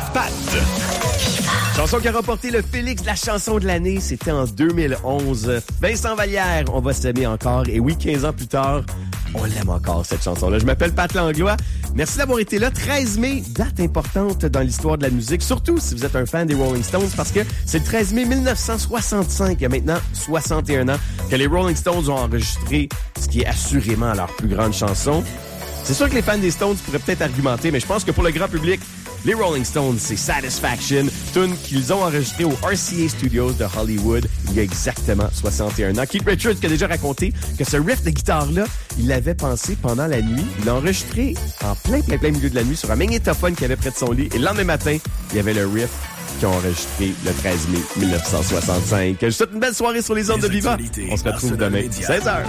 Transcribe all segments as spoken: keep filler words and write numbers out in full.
Pat Pat. Chanson qui a remporté le Félix de la chanson de l'année, c'était en deux mille onze. Vincent Vallière, On va s'aimer encore. Et oui, quinze ans plus tard, on l'aime encore, cette chanson-là. Je m'appelle Pat Langlois. Merci d'avoir été là. treize mai, date importante dans l'histoire de la musique, surtout si vous êtes un fan des Rolling Stones, parce que c'est le treize mai mille neuf cent soixante-cinq, il y a maintenant soixante et un ans, que les Rolling Stones ont enregistré ce qui est assurément leur plus grande chanson. C'est sûr que les fans des Stones pourraient peut-être argumenter, mais je pense que pour le grand public, les Rolling Stones, c'est Satisfaction, tune qu'ils ont enregistré au R C A Studios de Hollywood il y a exactement soixante et un ans. Keith Richards qui a déjà raconté que ce riff de guitare-là, il l'avait pensé pendant la nuit. Il l'a enregistré en plein, plein, plein milieu de la nuit sur un magnétophone qu'il avait près de son lit. Et le lendemain matin, il y avait le riff qu'ils ont enregistré le treize mai mille neuf cent soixante-cinq. Je vous souhaite une belle soirée sur les ondes de Viva. On se retrouve demain, seize heures.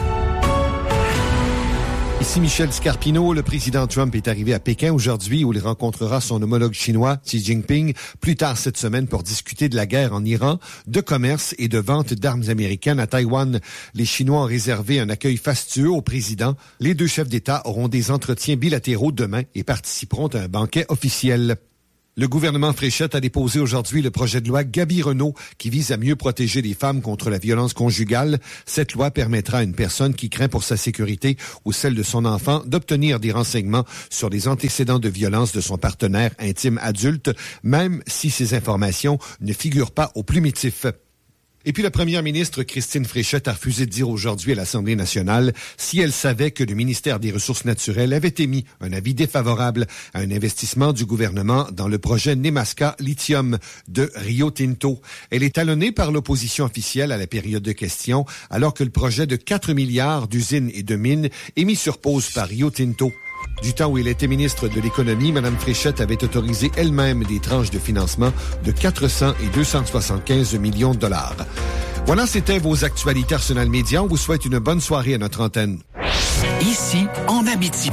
Ici Michel Scarpino. Le président Trump est arrivé à Pékin aujourd'hui où il rencontrera son homologue chinois Xi Jinping plus tard cette semaine pour discuter de la guerre en Iran, de commerce et de vente d'armes américaines à Taïwan. Les Chinois ont réservé un accueil fastueux au président. Les deux chefs d'État auront des entretiens bilatéraux demain et participeront à un banquet officiel. Le gouvernement Fréchette a déposé aujourd'hui le projet de loi Gabi-Renault qui vise à mieux protéger les femmes contre la violence conjugale. Cette loi permettra à une personne qui craint pour sa sécurité ou celle de son enfant d'obtenir des renseignements sur les antécédents de violence de son partenaire intime adulte, même si ces informations ne figurent pas au plumitif. Et puis la première ministre Christine Fréchette a refusé de dire aujourd'hui à l'Assemblée nationale si elle savait que le ministère des Ressources naturelles avait émis un avis défavorable à un investissement du gouvernement dans le projet Nemaska Lithium de Rio Tinto. Elle est talonnée par l'opposition officielle à la période de questions, alors que le projet de quatre milliards d'usines et de mines est mis sur pause par Rio Tinto. Du temps où il était ministre de l'Économie, Mme Fréchette avait autorisé elle-même des tranches de financement de quatre cents et deux cent soixante-quinze millions de dollars. Voilà, c'était vos actualités Arsenal Média. On vous souhaite une bonne soirée à notre antenne. Ici, en Abitibi.